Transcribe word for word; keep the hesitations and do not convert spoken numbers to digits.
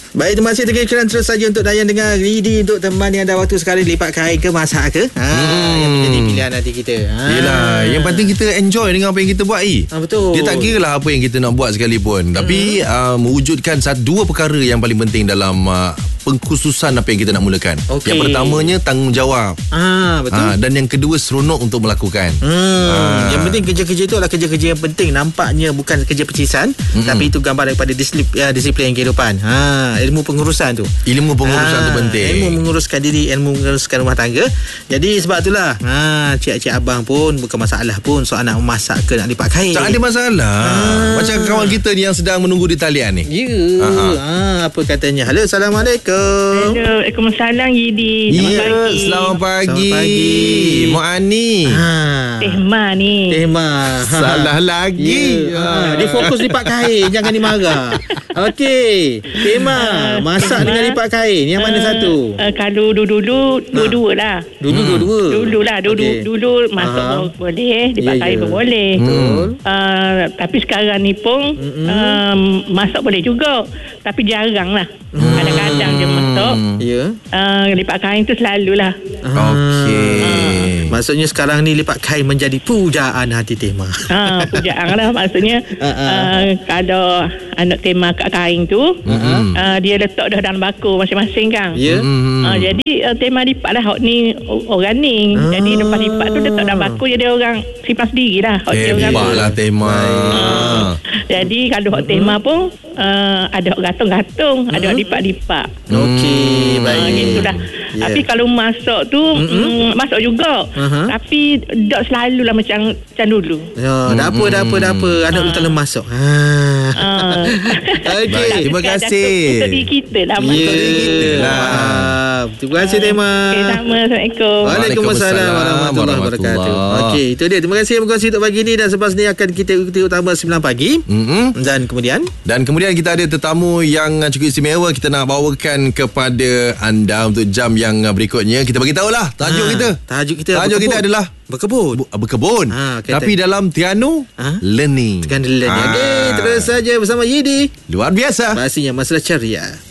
Baik, terima kasih terus terus saja untuk Dayan dengan Ridi untuk teman yang ada waktu sekali lipat kain ke masak ke. Ha, hmm. yang menjadi pilihan nanti kita. Ha. Yelah, yang penting kita enjoy dengan apa yang kita buat. Eh. Ha, betul. Dia tak kira lah apa yang kita nak buat sekalipun. Hmm. Tapi uh, mewujudkan satu dua perkara yang paling penting dalam uh, pengkhususan apa yang kita nak mulakan. Okay. Yang pertamanya tanggungjawab. Ah, betul. Ha, dan yang kedua seronok untuk melakukan. Hmm. Ha. Yang penting kerja-kerja itu adalah kerja-kerja yang penting. Nampaknya bukan kerja pecisan, hmm. tapi itu gambar daripada disiplin, ya, disiplin kehidupan. Ha, ilmu pengurusan tu. Ilmu pengurusan ha, tu penting. Ilmu menguruskan diri, ilmu menguruskan rumah tangga. Jadi sebab itulah, ha, cik-cik abang pun bukan masalah pun soal nak memasak ke nak lipat kain. Tak ada masalah. Ha. Macam kawan kita ni yang sedang menunggu di talian ni. Ya. Ha, apa katanya? Halo, Assalamualaikum. Hello, Waalaikumsalam Yidi. Selamat ya, pagi. Selamat pagi. Selamat pagi. Mak Ani. Ha. Tehma ni. Tehma. Ha. Salah lagi. Ya. Ha. Dia fokus lipat kain, jangan dimarah. Okey. Tehma, masak dengan lipat kain. Yang mana uh, satu? Uh, kalau dulu-dulu dua-dua lah. Dulu dua-dua. Dulu lah, dulu okay. dulu masak uh-huh. boleh, lipat yeah, kain yeah. pun boleh. Betul. Uh, tapi sekarang ni pun um, masak boleh juga. Tapi jarang lah. Hmm. Kadang-kadang je masak. Ya. Yeah. Uh, lipat kain tu selalulah. Okey. Uh. Maksudnya sekarang ni lipat kain menjadi pujaan hati Tehma. Ha, pujaan lah maksudnya. Uh-uh. Uh, kalau anak Tehma kat kain tu, uh-huh. uh, dia letak dah dalam bako masing-masing kan. Ya. Yeah. Uh, jadi uh, Tehma lipat lah hot ni orang ni. Uh. Jadi lepas lipat tu letak dalam bako, jadi orang simpan sendiri lah. Hot eh, orang tu. Lah Tehma. Uh, jadi kalau hot Tehma pun uh, ada hot gantung-gantung, uh-huh. ada hot lipat-lipat. Okey, baik. Uh, gitulah. Yeah. Tapi kalau masak tu mm, masak juga. Uh-huh. Tapi tak selalulah macam macam dulu. Ya, dah apa dah apa dah apa. Anak tu tak masak. Ha. Uh. Okey, terima kasih. Untuk diri kita lah. Ya, yeah. kita lah. Terima kasih Tehma. Okay, sama. Assalamualaikum. Waalaikumsalam warahmatullahi wabarakatuh. Okey, itu dia. Terima kasih berkongsi untuk pagi ni, dan selepas ni akan kita ikuti utama sembilan pagi. Mm-hmm. Dan kemudian dan kemudian kita ada tetamu yang cukup istimewa. Kita nak bawakan kepada anda untuk jam yang berikutnya. Kita bagi tahulah tajuk ha, kita. Tajuk kita Tajuk berkebun. kita adalah berkebun. Berkebun. Ha, tapi dalam Terengganu ha? learning. Terengganu learning. Ha. Okey, terus saja bersama Yidi. Luar biasa. Pastinya masalah ceria.